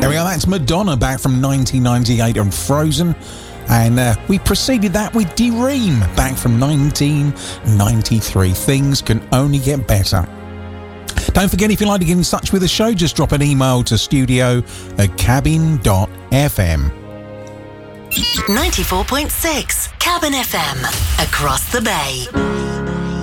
There we are, that's Madonna back from 1998 and Frozen. And we preceded that with D:Ream back from 1993. Things can only get better. Don't forget, if you'd like to get in touch with the show, just drop an email to studio@cabin.fm. 94.6 Cabin FM, across the bay.